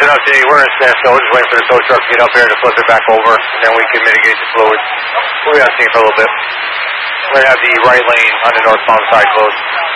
an update. We're in standstill. We're just waiting for the tow truck to get up here to flip it back over, and then we can mitigate the fluid. We'll be on scene for a little bit. We're going to have the right lane on the northbound side closed.